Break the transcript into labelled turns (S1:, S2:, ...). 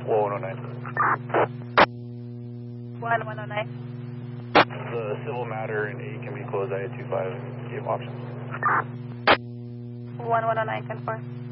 S1: 1109.
S2: 1109.
S1: The civil matter in 8 can be closed. I had 25 and gave options.
S2: 1109, confirm.